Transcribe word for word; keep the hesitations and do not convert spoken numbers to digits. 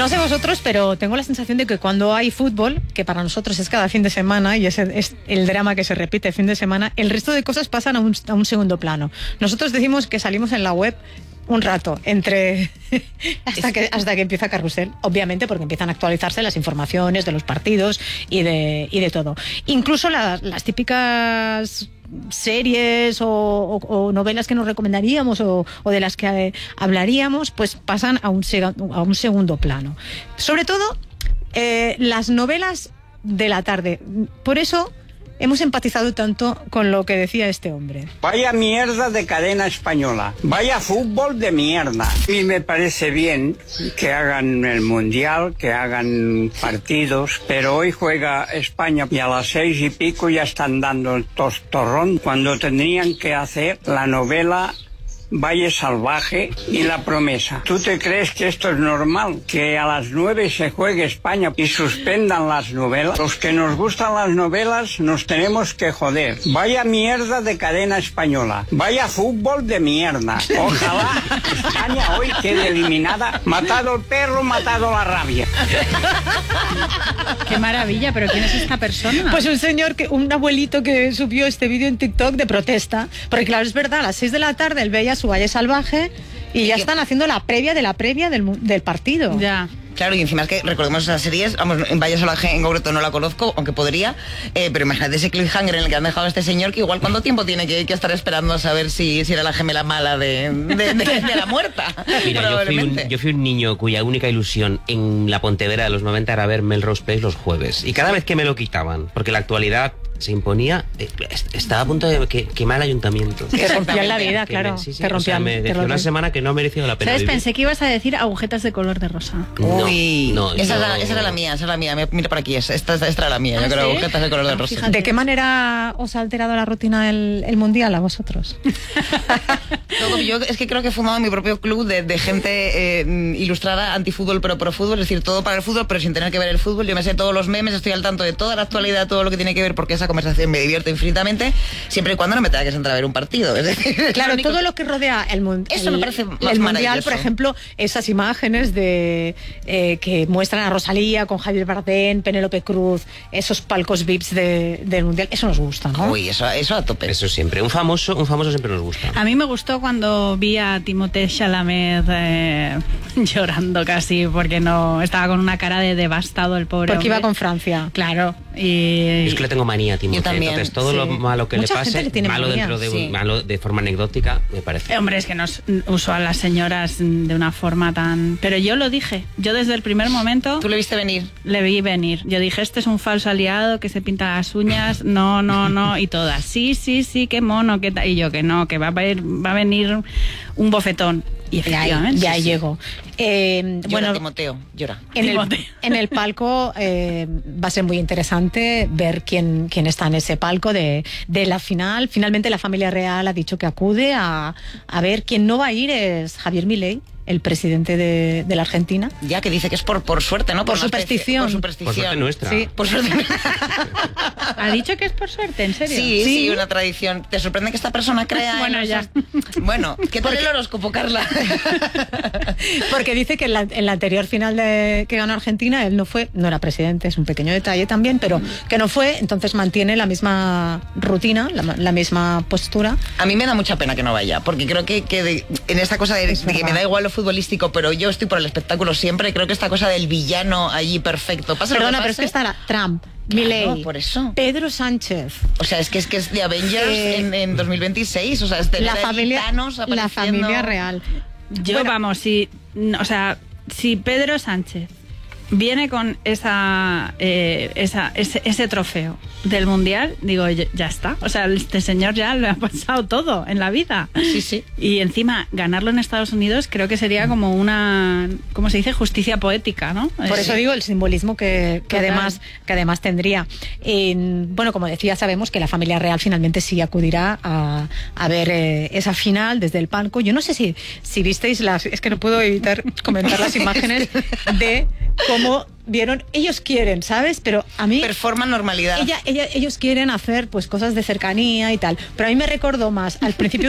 No sé vosotros, pero tengo la sensación de que cuando hay fútbol, que para nosotros es cada fin de semana y es el, es el drama que se repite fin de semana, el resto de cosas pasan a un, a un segundo plano. Nosotros decimos que salimos en la web un rato, entre hasta que hasta que empieza Carrusel, obviamente porque empiezan a actualizarse las informaciones de los partidos y de, y de todo. Incluso la, las típicas series o, o, o novelas que nos recomendaríamos o, o de las que eh, hablaríamos, pues pasan a un, a un segundo plano. Sobre todo eh, las novelas de la tarde. Por eso hemos empatizado tanto con lo que decía este hombre. Vaya mierda de cadena española, vaya fútbol de mierda. Y me parece bien que hagan el mundial, que hagan partidos, pero hoy juega España y a las seis y pico ya están dando el tostorrón cuando tendrían que hacer la novela Valle Salvaje y La Promesa. ¿Tú te crees que esto es normal? Que a las nueve se juegue España y suspendan las novelas. Los que nos gustan las novelas nos tenemos que joder. Vaya mierda de cadena española. Vaya fútbol de mierda. Ojalá España hoy quede eliminada. Matado el perro, matado la rabia. Qué maravilla, pero ¿quién es esta persona? Pues un señor, que un abuelito que subió este vídeo en TikTok de protesta. Porque claro, es verdad, a las seis de la tarde él veía su Valle Salvaje y ya están haciendo la previa de la previa del, del partido. Ya. Claro, y encima es que recordemos esas series, vamos, en Valle Salvaje en concreto no la conozco, aunque podría, eh, pero imagínate ese cliffhanger en el que han dejado a este señor, que igual cuánto tiempo tiene que, que estar esperando a saber si, si era la gemela mala de, de, de, de la muerta. Mira, yo fui, un, yo fui un niño cuya única ilusión en la Pontevedra de los noventa era ver Melrose Place los jueves, y cada vez que me lo quitaban, porque la actualidad se imponía, eh, estaba a punto de que, quemar el ayuntamiento. Te rompían la vida, que claro. Me, sí, sí, te rompían, o sea, me decía una semana que no ha merecido la pena. ¿Sabes? Vivir. Pensé que ibas a decir agujetas de color de rosa. No, Uy, no, esa, no, era, esa era la mía, esa era la mía. Mira por aquí, esta, esta era la mía. ¿Ah, yo creo sí? agujetas de color de rosa. ¿De qué manera os ha alterado la rutina el, el mundial a vosotros? Todo, yo es que creo que he fundado mi propio club de, de gente eh, ilustrada, antifútbol pero pro fútbol, es decir, todo para el fútbol pero sin tener que ver el fútbol. Yo me sé todos los memes, estoy al tanto de toda la actualidad, todo lo que tiene que ver, porque esa conversación me divierte infinitamente, siempre y cuando no me tenga que sentar a ver un partido. Es decir, claro, único... todo lo que rodea el, mun Eso el, me parece más el mundial, por maravilloso. ejemplo, esas imágenes de eh, que muestran a Rosalía con Javier Bardem, Penélope Cruz, esos palcos V I Ps de, del mundial, eso nos gusta, ¿no? Uy, eso, eso a tope. Eso siempre, un famoso, un famoso siempre nos gusta. A mí me gustó cuando vi a Timothée Chalamet eh, llorando casi, porque no estaba con una cara de devastado el pobre Porque hombre. iba con Francia. Claro. Y... Es que le tengo manía a Timothée. Yo también, Entonces todo sí. lo malo que Mucha le gente pase, le tiene malo manía, dentro de sí. un, malo de forma anecdótica, me parece. Eh, Hombre, es que nos usó a las señoras de una forma tan... Pero yo lo dije, yo desde el primer momento... ¿Tú le viste venir? Le vi venir. Yo dije, este es un falso aliado que se pinta las uñas, no, no, no, y todas, sí, sí, sí, qué mono, qué tal. Y yo que no, que va a, venir, va a venir un bofetón. Y efectivamente. Ya, ya sí, sí. llegó. Eh, Llora, bueno, Timoteo, llora. en el, Timoteo. en el palco eh, va a ser muy interesante ver quién, quién está en ese palco de, de la final. Finalmente la familia real ha dicho que acude a, a ver. Quien no va a ir es Javier Milei, el presidente de, de la Argentina. Ya que dice que es por, por suerte, ¿no? Por una especie- superstición. por superstición. Por suerte nuestra. Sí. Por suerte. ¿Ha dicho que es por suerte? ¿En serio? Sí, sí, Sí. una tradición. ¿Te sorprende que esta persona crea? Bueno, en ya. esos- Bueno, ¿qué tal el horóscopo, Carla? Porque dice que en la, en la anterior final de, que ganó Argentina, él no fue, no era presidente, es un pequeño detalle también, pero que no fue, entonces mantiene la misma rutina, la, la misma postura. A mí me da mucha pena que no vaya, porque creo que, que de- en esta cosa de, de que me da igual lo futbolístico, pero yo estoy por el espectáculo siempre, creo que esta cosa del villano allí perfecto. Pasa lo Perdona, que pero es que pase. está Trump, Claro, Milei, por eso. Pedro Sánchez, O sea, es que es que es de Avengers Eh, en, en dos mil veintiséis, o sea, es de la familia, Thanos la apareciendo. familia real. Yo, Bueno, vamos, si, o sea, si Pedro Sánchez viene con esa, eh, esa ese, ese trofeo del Mundial, digo, ya, ya está. O sea, este señor ya le ha pasado todo en la vida. Sí, sí. Y encima, ganarlo en Estados Unidos creo que sería como una, ¿cómo se dice? Justicia poética, ¿no? Por Eh, eso digo el simbolismo que, que Total. además que además tendría. En- bueno, como decía, sabemos que la familia real finalmente sí acudirá a, a ver eh, esa final desde el palco. Yo no sé si, si visteis las, es que no puedo evitar comentar las imágenes de cómo vieron, ellos quieren, ¿sabes? Pero a mí Performa normalidad. ella, ella, ellos quieren hacer pues cosas de cercanía y tal, pero a mí me recordó más al principio